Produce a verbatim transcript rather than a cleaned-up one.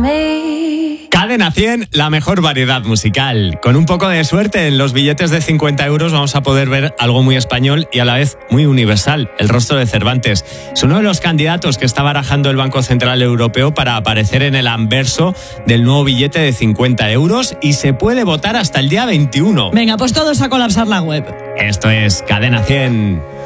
me. Cadena cien, la mejor variedad musical. Con un poco de suerte, en los billetes de cincuenta euros vamos a poder ver algo muy español y a la vez muy universal, el rostro de Cervantes. Es uno de los candidatos que está barajando el Banco Central Europeo para aparecer en el anverso del nuevo billete de cincuenta euros y se puede votar hasta el día veintiuno. Venga, pues todos a colapsar la web. Esto es Cadena cien.